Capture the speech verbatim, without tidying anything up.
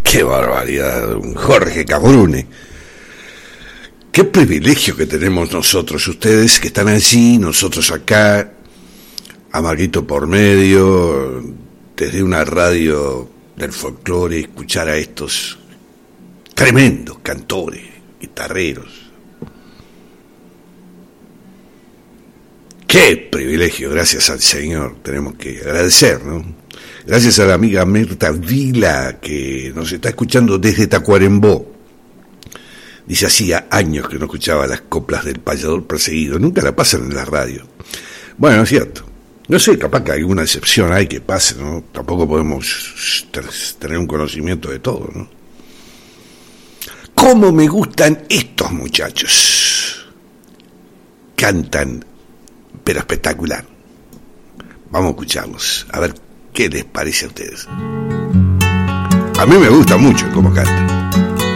Qué barbaridad, Jorge Cabrune. Qué privilegio que tenemos nosotros, ustedes que están allí, nosotros acá, Amarguito por medio, desde una radio del folclore, escuchar a estos tremendos cantores, guitarreros. Qué privilegio, gracias al Señor, tenemos que agradecer, ¿no? Gracias a la amiga Mirta Vila, que nos está escuchando desde Tacuarembó. Dice, hacía años que no escuchaba las coplas del payador perseguido, nunca la pasan en la radio. Bueno, es cierto, no sé, capaz que alguna excepción hay que pase, ¿no? Tampoco podemos tener un conocimiento de todo, ¿no? ¿Cómo me gustan estos muchachos? Cantan, pero espectacular. Vamos a escucharlos, a ver qué les parece a ustedes. A mí me gusta mucho cómo cantan.